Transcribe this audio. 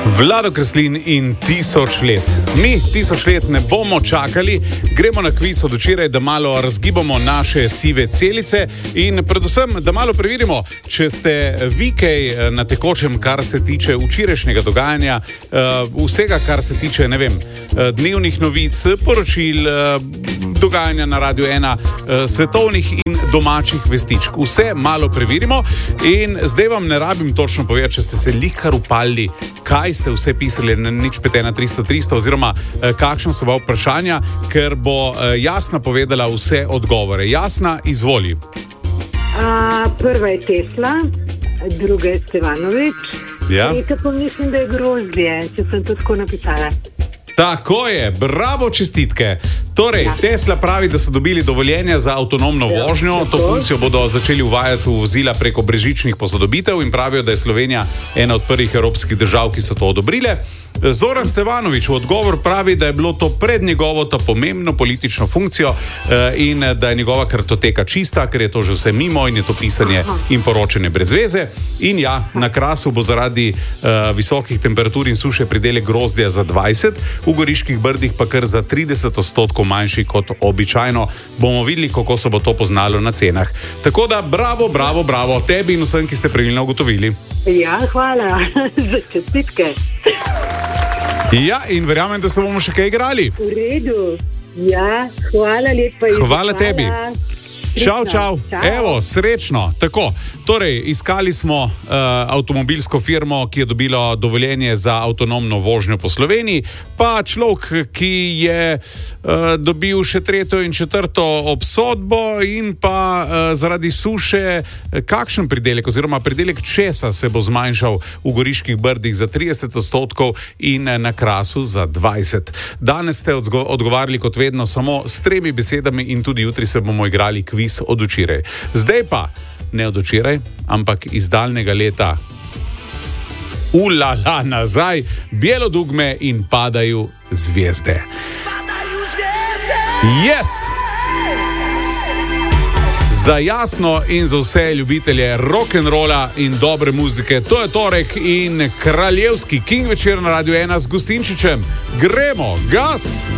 Vlado Kreslin in 1000 let. Mi 1000 let ne bomo čakali, gremo na kviz od včeraj, da malo razgibamo naše sive celice in predvsem, da malo preverimo, če ste vi kaj na tekočem, kar se tiče včerajšnjega dogajanja, vsega, kar se tiče, ne vem, dnevnih novic, poročil, dogajanja na Radio 1, svetovnih in domačih vestičk. Vse malo preverimo in zdaj vam ne rabim točno povedati, če ste se likar upali, kaj ste vse pisali na 051 oziroma kakšna so vprašanja, ker bo Jasna povedala vse odgovore. Jasna, izvoli. Prva je Tesla, druga je Stevanović, tretja pa mislim, da je grozdje, če sem to tako napisala. Tako je, bravo, čestitke. Torej, Tesla pravi, da so dobili dovoljenje za avtonomno vožnjo. To funkcijo bodo začeli uvajati v vozila preko brezžičnih posodobitev in pravijo, da je Slovenija ena od prvih evropskih držav, ki so to odobrile. Zoran Stevanović v odgovor pravi, da je bilo to pred njegovo to pomembno politično funkcijo in da je njegova kartoteka čista, ker je to že vse mimo in je to pisanje in poročanje brez veze. In ja, na Krasu bo zaradi visokih temperatur in suše pridelek grozdja za 20, v Goriških brdih pa kar za 30% manjši kot običajno. Bomo videli, kako se bo to poznalo na cenah. Tako da bravo, bravo, bravo tebi in vsem, ki ste pravilno ugotovili. Ja, hvala za čestitke. Ja, in verjamem, da se bomo še kaj igrali. V redu. Ja, hvala lepa. Hvala tebi. Čau, čau. Evo, srečno. Tako, torej, iskali smo avtomobilsko firmo, ki je dobila dovoljenje za avtonomno vožnjo po Sloveniji, pa človek, ki je dobil še 3. in 4. obsodbo in pa zaradi suše kakšen pridelek oziroma pridelek česa se bo zmanjšal v Goriških brdih za 30% in na Krasu za 20%. Danes ste odgovarjali kot vedno samo s 3 besedami in tudi jutri se bomo igrali kviz od včeraj. Zdaj pa, ne od včeraj, ampak iz daljnega leta. Ulala, nazaj, Bijelo dugme in Padajo zvezde. Yes! Za Jasno in za vse ljubitelje rock'n'rolla in dobre muzike. To je torek in kraljevski King večer na Radio 1 z Gustinčičem. Gremo, gas!